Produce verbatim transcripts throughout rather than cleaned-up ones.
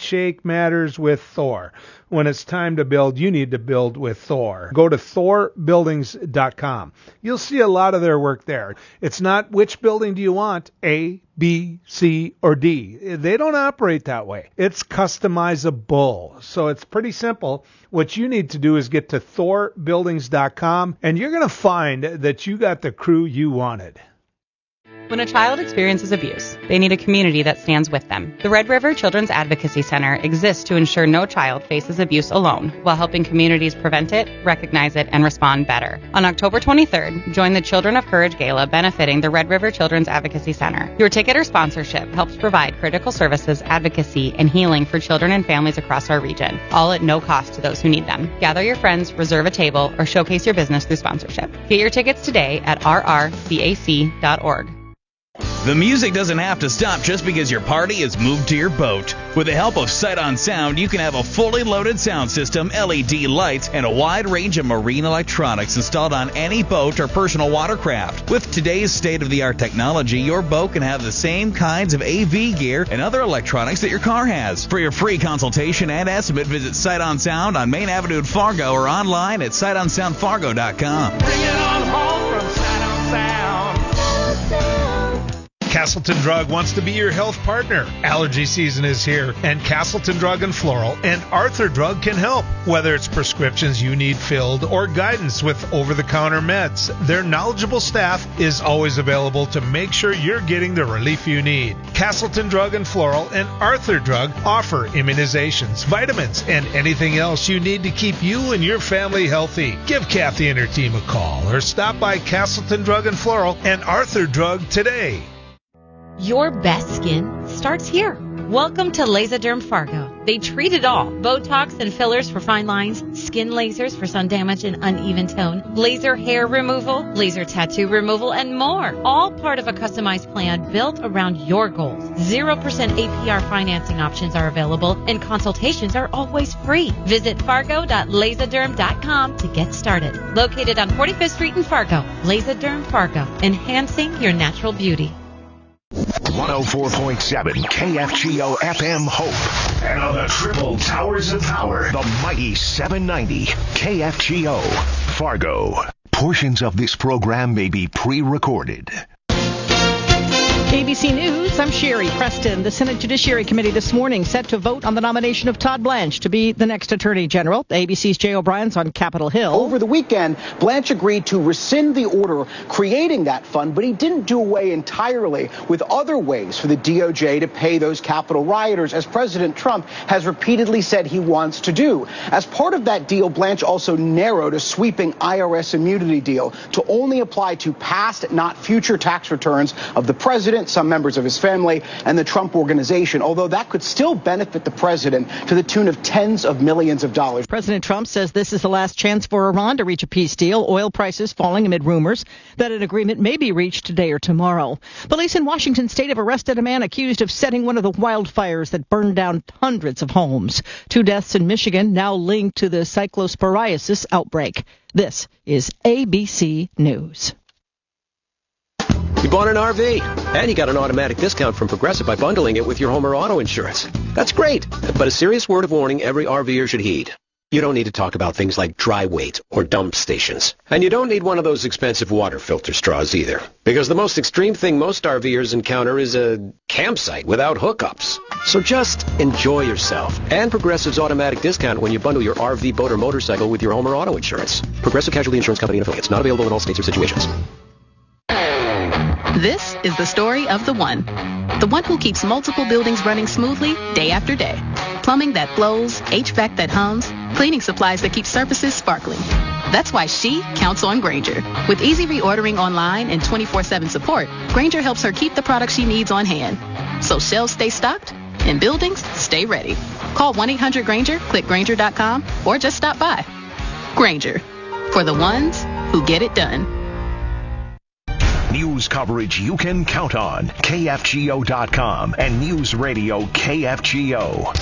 handshake matters with Thor. When it's time to build, you need to build with Thor. Go to Thor Buildings dot com. You'll see a lot of their work there. It's not which building do you want, A, B, C, or D. They don't operate that way. It's customizable. So it's pretty simple. What you need to do is get to Thor Buildings dot com, and you're going to find that you got the crew you wanted. When a child experiences abuse, they need a community that stands with them. The Red River Children's Advocacy Center exists to ensure no child faces abuse alone, while helping communities prevent it, recognize it, and respond better. On October twenty-third, join the Children of Courage Gala benefiting the Red River Children's Advocacy Center. Your ticket or sponsorship helps provide critical services, advocacy, and healing for children and families across our region, all at no cost to those who need them. Gather your friends, reserve a table, or showcase your business through sponsorship. Get your tickets today at r r c a c dot org. The music doesn't have to stop just because your party is moved to your boat. With the help of Sight on Sound, you can have a fully loaded sound system, L E D lights, and a wide range of marine electronics installed on any boat or personal watercraft. With today's state-of-the-art technology, your boat can have the same kinds of A V gear and other electronics that your car has. For your free consultation and estimate, visit Sight on Sound on Main Avenue in Fargo or online at sight on sound fargo dot com. Bring it on home from Sight on Sound. Castleton Drug wants to be your health partner. Allergy season is here, and Castleton Drug and Floral and Arthur Drug can help. Whether it's prescriptions you need filled or guidance with over-the-counter meds, their knowledgeable staff is always available to make sure you're getting the relief you need. Castleton Drug and Floral and Arthur Drug offer immunizations, vitamins, and anything else you need to keep you and your family healthy. Give Kathy and her team a call or stop by Castleton Drug and Floral and Arthur Drug today. Your best skin starts here. Welcome to Laserderm Fargo. They treat it all. Botox and fillers for fine lines, skin lasers for sun damage and uneven tone, laser hair removal, laser tattoo removal, and more. All part of a customized plan built around your goals. zero percent A P R financing options are available, and consultations are always free. Visit fargo dot laserderm dot com to get started. Located on forty-fifth Street in Fargo, Laserderm Fargo, enhancing your natural beauty. one oh four point seven K F G O F M Hope. And on the triple towers of power, the mighty seven ninety K F G O Fargo. Portions of this program may be pre-recorded. A B C News, I'm Sherry Preston. The Senate Judiciary Committee this morning set to vote on the nomination of Todd Blanche to be the next Attorney General. A B C's Jay O'Brien's on Capitol Hill. Over the weekend, Blanche agreed to rescind the order creating that fund, but he didn't do away entirely with other ways for the D O J to pay those Capitol rioters, as President Trump has repeatedly said he wants to do. As part of that deal, Blanche also narrowed a sweeping I R S immunity deal to only apply to past, not future tax returns of the president, some members of his family, and the Trump Organization, although that could still benefit the president to the tune of tens of millions of dollars. President Trump says this is the last chance for Iran to reach a peace deal, oil prices falling amid rumors that an agreement may be reached today or tomorrow. Police in Washington state have arrested a man accused of setting one of the wildfires that burned down hundreds of homes. Two deaths in Michigan now linked to the cyclosporiasis outbreak. This is A B C News. You bought an R V, and you got an automatic discount from Progressive by bundling it with your home or auto insurance. That's great, but a serious word of warning every RVer should heed. You don't need to talk about things like dry weight or dump stations. And you don't need one of those expensive water filter straws either, because the most extreme thing most RVers encounter is a campsite without hookups. So just enjoy yourself and Progressive's automatic discount when you bundle your R V, boat, or motorcycle with your home or auto insurance. Progressive Casualty Insurance Company and affiliates. Not available in all states or situations. This is the story of the one. The one who keeps multiple buildings running smoothly day after day. Plumbing that flows, H V A C that hums, cleaning supplies that keep surfaces sparkling. That's why she counts on Grainger. With easy reordering online and twenty-four seven support, Grainger helps her keep the products she needs on hand. So shelves stay stocked and buildings stay ready. Call one eight hundred Grainger, click Grainger dot com, or just stop by. Grainger, for the ones who get it done. News coverage you can count on. K F G O dot com and News Radio K F G O.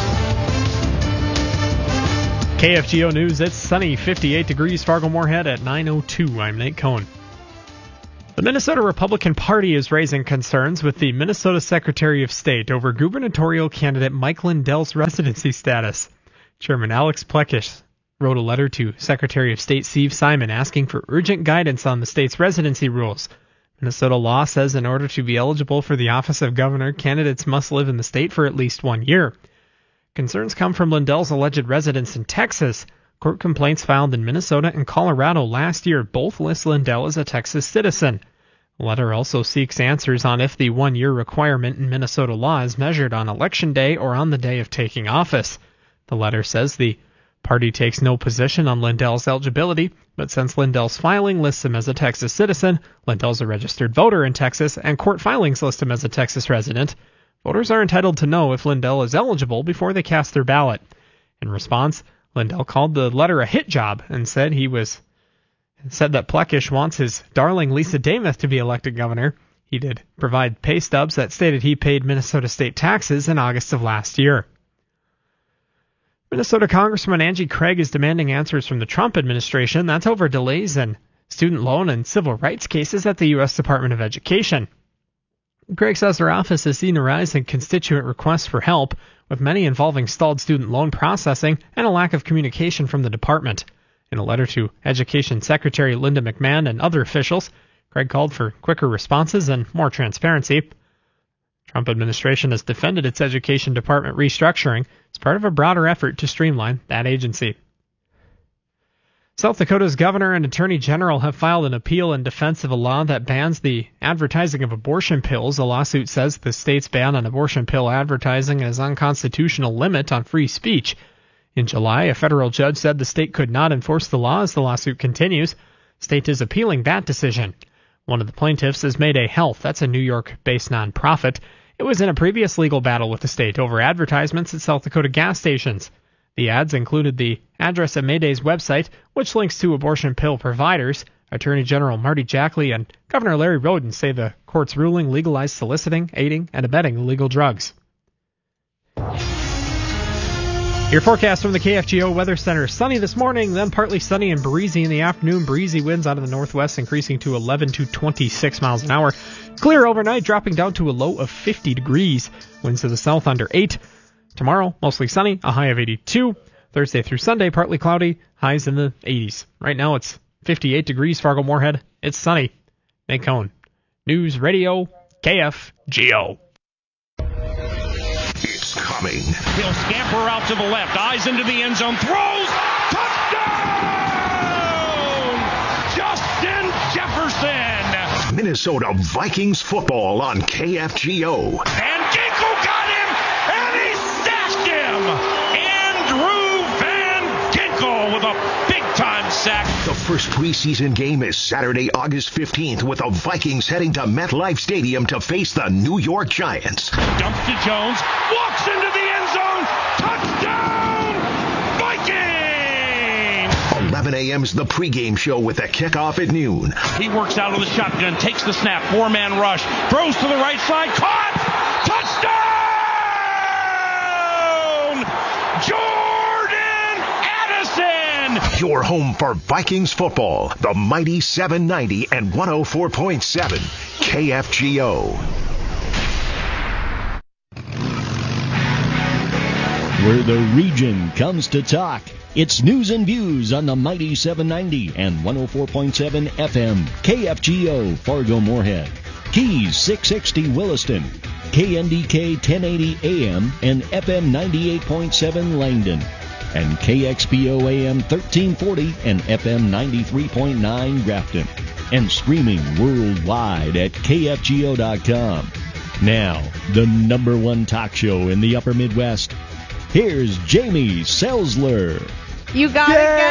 K F G O News, it's sunny, fifty-eight degrees, Fargo Moorhead at nine oh two. I'm Nate Cohen. The Minnesota Republican Party is raising concerns with the Minnesota Secretary of State over gubernatorial candidate Mike Lindell's residency status. Chairman Alex Plekish wrote a letter to Secretary of State Steve Simon asking for urgent guidance on the state's residency rules. Minnesota law says in order to be eligible for the office of governor, candidates must live in the state for at least one year. Concerns come from Lindell's alleged residence in Texas. Court complaints filed in Minnesota and Colorado last year both list Lindell as a Texas citizen. The letter also seeks answers on if the one-year requirement in Minnesota law is measured on Election Day or on the day of taking office. The letter says the party takes no position on Lindell's eligibility, but since Lindell's filing lists him as a Texas citizen, Lindell's a registered voter in Texas, and court filings list him as a Texas resident, voters are entitled to know if Lindell is eligible before they cast their ballot. In response, Lindell called the letter a hit job and said he was said that Plekish wants his darling Lisa Dameth to be elected governor. He did provide pay stubs that stated he paid Minnesota state taxes in August of last year. Minnesota Congressman Angie Craig is demanding answers from the Trump administration. That's over delays in student loan and civil rights cases at the U S Department of Education. Craig says her office has seen a rise in constituent requests for help, with many involving stalled student loan processing and a lack of communication from the department. In a letter to Education Secretary Linda McMahon and other officials, Craig called for quicker responses and more transparency. The Trump administration has defended its Education Department restructuring as part of a broader effort to streamline that agency. South Dakota's governor and attorney general have filed an appeal in defense of a law that bans the advertising of abortion pills. The lawsuit says the state's ban on abortion pill advertising is an unconstitutional limit on free speech. In July, a federal judge said the state could not enforce the law as the lawsuit continues. The state is appealing that decision. One of the plaintiffs is Mayday Health. That's a New York-based nonprofit. It was in a previous legal battle with the state over advertisements at South Dakota gas stations. The ads included the address of Mayday's website, which links to abortion pill providers. Attorney General Marty Jackley and Governor Larry Roden say the court's ruling legalized soliciting, aiding, and abetting illegal drugs. Your forecast from the K F G O Weather Center. Sunny this morning, then partly sunny and breezy in the afternoon. Breezy winds out of the northwest increasing to eleven to twenty-six miles an hour. Clear overnight, dropping down to a low of fifty degrees. Winds to the south under eight. Tomorrow, mostly sunny, a high of eighty-two. Thursday through Sunday, partly cloudy, highs in the eighties. Right now it's fifty-eight degrees, Fargo-Moorhead. It's sunny. Nate Cohn. News Radio, K F G O. It's coming. He'll scamper out to the left, eyes into the end zone, throws, touchdown! Justin Jefferson! Minnesota Vikings football on K F G O. And Ginkel got him, and he sacked him! Andrew Van Ginkel with a big-time sack. The first preseason game is Saturday, August fifteenth, with the Vikings heading to MetLife Stadium to face the New York Giants. Dumps to Jones, walks into the end zone, touchdown, Vikings! eleven a.m. is the pregame show with the kickoff at noon. He works out of the shotgun, takes the snap, four-man rush, throws to the right side, caught, touchdown! Jordan Addison! Your home for Vikings football, the mighty seven ninety and one oh four point seven K F G O. Where the region comes to talk, it's news and views on the mighty seven ninety and one oh four point seven F M K F G O Fargo-Moorhead, Keys six sixty Williston, K N D K ten eighty A M and F M ninety-eight point seven Langdon, and K X P O A M thirteen forty and F M ninety-three point nine Grafton, and streaming worldwide at K F G O dot com. Now, the number one talk show in the upper Midwest. Here's Jamie Selzler. You got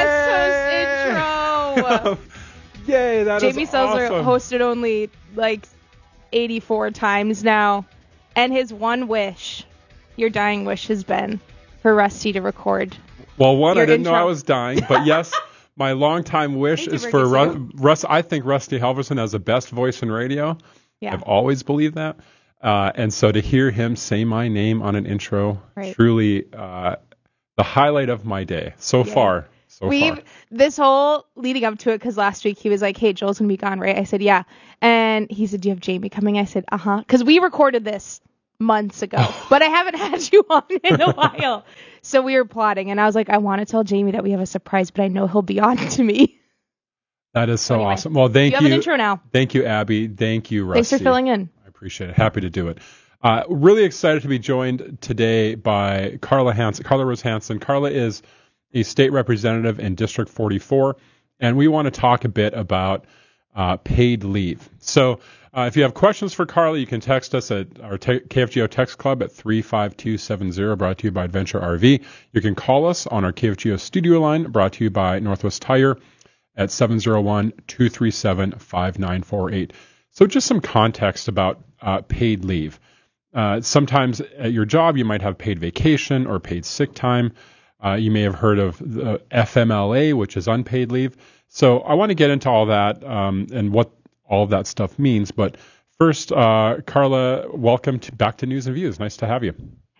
a guest host intro. Yay, that Jamie is Selzler awesome. hosted only like eighty-four times now. And his one wish, your dying wish, has been for Rusty to record. Well, one, your I didn't intro. know I was dying, but yes, my longtime wish is for Ru- Russ. I think Rusty Halverson has the best voice in radio. Yeah. I've always believed that. Uh, and so to hear him say my name on an intro, Right. truly uh, the highlight of my day so Yeah. far. so We've, far. This whole leading up to it, because last week he was like, hey, Joel's going to be gone, right? I said, yeah. And he said, do you have Jamie coming? I said, uh-huh. Because we recorded this months ago, but I haven't had you on in a while. So we were plotting, and I was like, I want to tell Jamie that we have a surprise, but I know he'll be on to me. That is so anyway, awesome. Well, thank you. You have an intro now. Thank you, Abby. Thank you, Rusty. Thanks for filling in. I appreciate it. Happy to do it. Uh, really excited to be joined today by Carla Hansen, Carla Rose Hansen. Carla is a state representative in District forty-four, and we want to talk a bit about uh, paid leave. So uh, if you have questions for Carla, you can text us at our te- K F G O text club at three five two seven zero, brought to you by Adventure R V. You can call us on our K F G O studio line, brought to you by Northwest Tire, at seven zero one, two three seven, five nine four eight. So just some context about uh, paid leave. Uh, sometimes at your job, you might have paid vacation or paid sick time. Uh, you may have heard of the F M L A, which is unpaid leave. So I want to get into all that um, and what all of that stuff means. But first, uh, Carla, welcome to, back to News and Views. Nice to have you.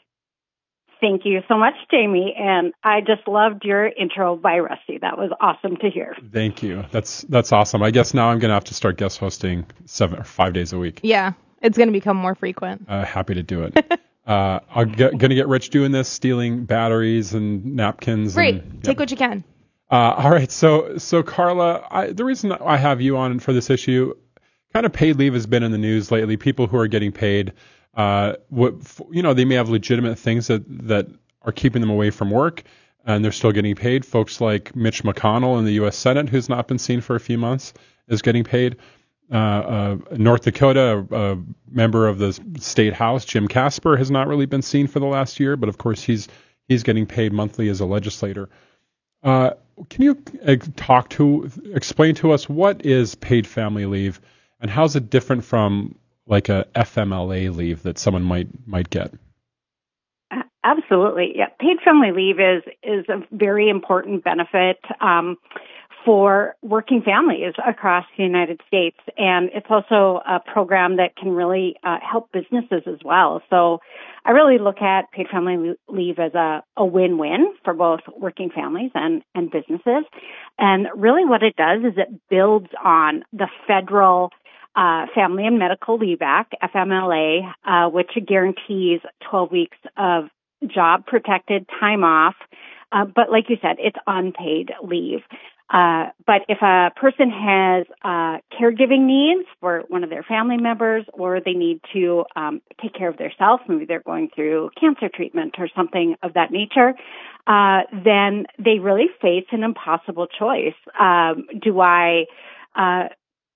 Thank you so much, Jamie. And I just loved your intro by Rusty. That was awesome to hear. Thank you. That's that's awesome. I guess now I'm going to have to start guest hosting seven or five days a week. Yeah, it's going to become more frequent. Uh, happy to do it. uh, I'm g- going to get rich doing this, stealing batteries and napkins. Great. And, Take yeah. what you can. Uh, all right. So, so Carla, I, the reason I have you on for this issue, kind of paid leave has been in the news lately. People who are getting paid, uh, what, you know, they may have legitimate things that, that are keeping them away from work, and they're still getting paid. Folks like Mitch McConnell in the U S Senate, who's not been seen for a few months, is getting paid. Uh, uh, North Dakota, a, a member of the state house, Jim Casper, has not really been seen for the last year, but of course he's he's getting paid monthly as a legislator. Uh, can you uh, talk to, explain to us what is paid family leave, and how's it different from like a F M L A leave that someone might might get? Absolutely. Yeah. Paid family leave is, is a very important benefit um, for working families across the United States. And it's also a program that can really uh, help businesses as well. So I really look at paid family leave as a, a win-win for both working families and, and businesses. And really what it does is it builds on the federal Uh, Family and Medical Leave Act, F M L A, uh, which guarantees twelve weeks of job-protected time off. Uh, but like you said, it's unpaid leave. Uh, but if a person has uh, caregiving needs for one of their family members, or they need to um, take care of themselves, maybe they're going through cancer treatment or something of that nature, uh, then they really face an impossible choice. Um, do I uh,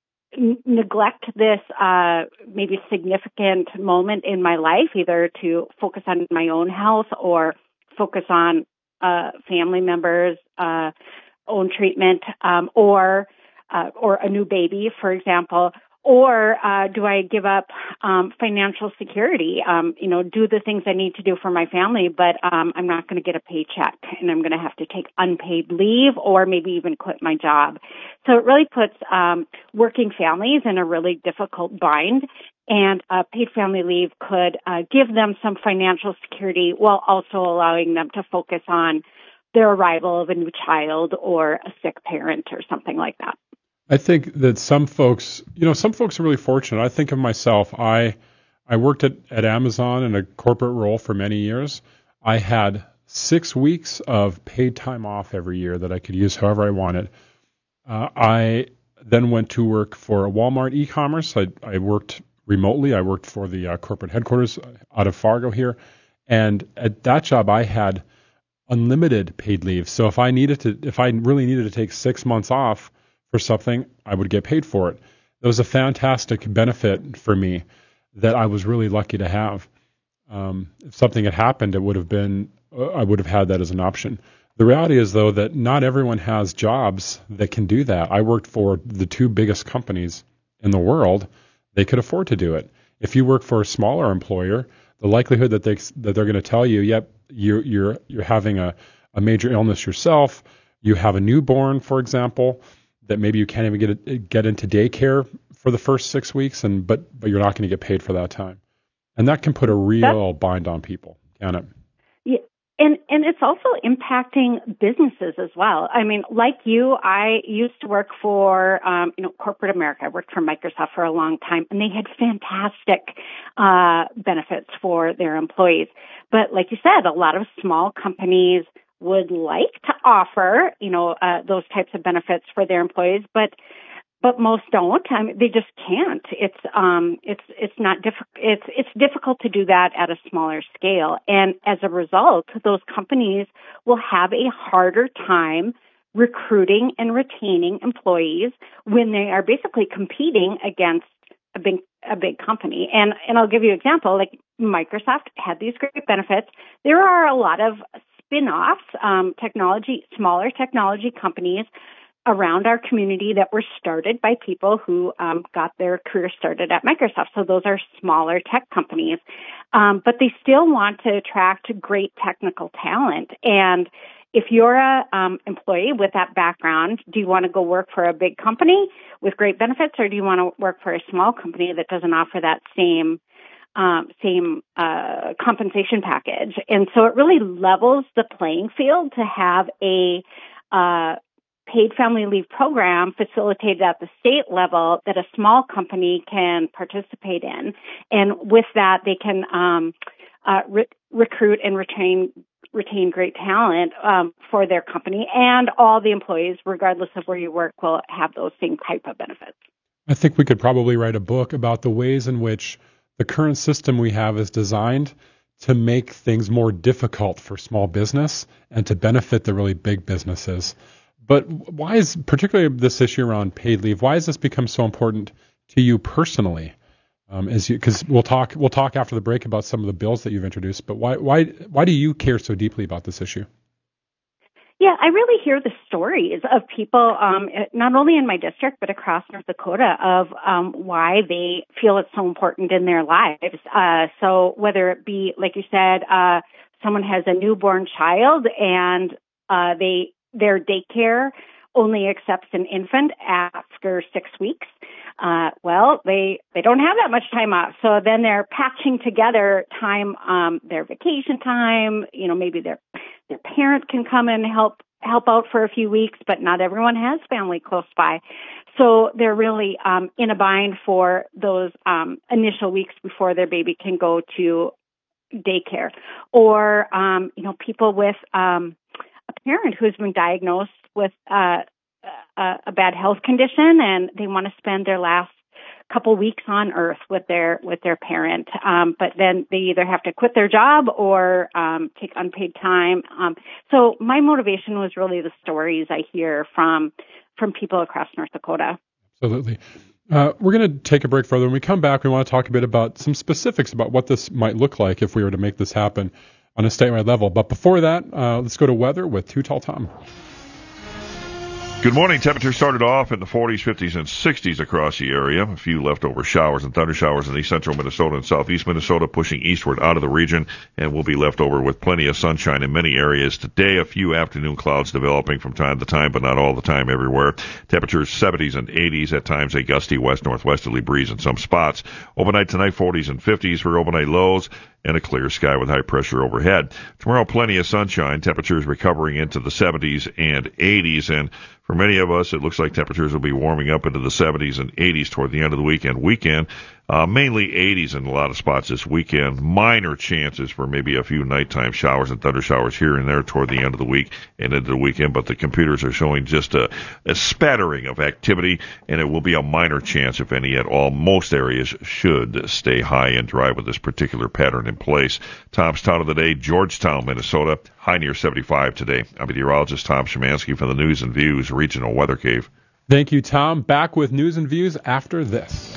n- neglect this uh, maybe significant moment in my life, either to focus on my own health or focus on uh, family members' uh, own treatment, um, or uh, or a new baby, for example, or uh, do I give up um, financial security? Um, you know, do the things I need to do for my family, but um, I'm not going to get a paycheck, and I'm going to have to take unpaid leave, or maybe even quit my job. So it really puts um, working families in a really difficult bind. And uh, paid family leave could uh, give them some financial security while also allowing them to focus on their arrival of a new child or a sick parent or something like that. I think that some folks, you know, some folks are really fortunate. I think of myself. I I worked at, at Amazon in a corporate role for many years. I had six weeks of paid time off every year that I could use however I wanted. Uh, I then went to work for Walmart e-commerce. I, I worked remotely. I worked for the uh, corporate headquarters out of Fargo here. And at that job, I had unlimited paid leave. So if I needed to, if I really needed to take six months off for something, I would get paid for it. It was a fantastic benefit for me that I was really lucky to have. Um, if something had happened, it would have been, I would have had that as an option. The reality is, though, that not everyone has jobs that can do that. I worked for the two biggest companies in the world. They could afford to do it. If you work for a smaller employer, the likelihood that they that they're going to tell you, yep, you're you're you're having a, a major illness yourself, you have a newborn, for example, that maybe you can't even get a, get into daycare for the first six weeks, and but but you're not going to get paid for that time, and that can put a real That's, bind on people, can it? Yeah, And and it's also impacting businesses as well. I mean, like you, I used to work for, um, you know, corporate America. I worked for Microsoft for a long time, and they had fantastic uh, benefits for their employees. But like you said, a lot of small companies would like to offer, you know, uh, those types of benefits for their employees, but but most don't. I mean, they just can't. It's um, it's it's not difficult. It's it's difficult to do that at a smaller scale, and as a result, those companies will have a harder time recruiting and retaining employees when they are basically competing against a big a big company. And and I'll give you an example. Like Microsoft had these great benefits. There are a lot of spin-offs, um, technology, smaller technology companies around our community that were started by people who um, got their career started at Microsoft. So those are smaller tech companies, um, but they still want to attract great technical talent. And if you're a um, employee with that background, do you want to go work for a big company with great benefits, or do you want to work for a small company that doesn't offer that same um, same uh, compensation package? And so it really levels the playing field to have a uh, paid family leave program facilitated at the state level that a small company can participate in. And with that, they can um, uh, re- recruit and retain retain great talent um, for their company, and all the employees, regardless of where you work, will have those same type of benefits. I think we could probably write a book about the ways in which the current system we have is designed to make things more difficult for small business and to benefit the really big businesses. But why is, particularly this issue around paid leave, why has this become so important to you personally? Um, as you, because we'll talk, we'll talk after the break about some of the bills that you've introduced. But why, why, why do you care so deeply about this issue? Yeah, I really hear the stories of people, um, not only in my district but across North Dakota, of um, why they feel it's so important in their lives. Uh, so whether it be, like you said, uh, someone has a newborn child and uh, they their daycare only accepts an infant after six weeks. Uh, well, they, they don't have that much time off. So then they're patching together time, um, their vacation time, you know, maybe their, their parent can come and help, help out for a few weeks, but not everyone has family close by. So they're really, um, in a bind for those, um, initial weeks before their baby can go to daycare. Or, um, you know, people with, um, a parent who's been diagnosed with uh, a, a bad health condition, and they want to spend their last couple weeks on Earth with their with their parent, um, but then they either have to quit their job or um, take unpaid time. Um, so my motivation was really the stories I hear from from people across North Dakota. Absolutely. Uh, we're going to take a break further. When we come back, we want to talk a bit about some specifics about what this might look like if we were to make this happen on a statewide level. But before that, uh, let's go to weather with Too Tall Tom. Good morning. Temperatures started off in the forties, fifties, and sixties across the area. A few leftover showers and thunder showers in east central Minnesota and southeast Minnesota, pushing eastward out of the region, and will be left over with plenty of sunshine in many areas today. A few afternoon clouds developing from time to time, but not all the time everywhere. Temperatures seventies and eighties, at times a gusty west-northwesterly breeze in some spots. Overnight tonight, forties and fifties for overnight lows, and a clear sky with high pressure overhead. Tomorrow, plenty of sunshine, temperatures recovering into the seventies and eighties, and for many of us, it looks like temperatures will be warming up into the seventies and eighties toward the end of the weekend. Weekend, uh, mainly eighties in a lot of spots this weekend. Minor chances for maybe a few nighttime showers and thunder showers here and there toward the end of the week and into the weekend, but the computers are showing just a, a spattering of activity, and it will be a minor chance, if any at all. Most areas should stay high and dry with this particular pattern in place. Tom's Town of the Day, Georgetown, Minnesota, high near seventy-five today. I'm meteorologist Tom Szymanski from the News and Views Regional Weather Cave. Thank you, Tom. Back with News and Views after this.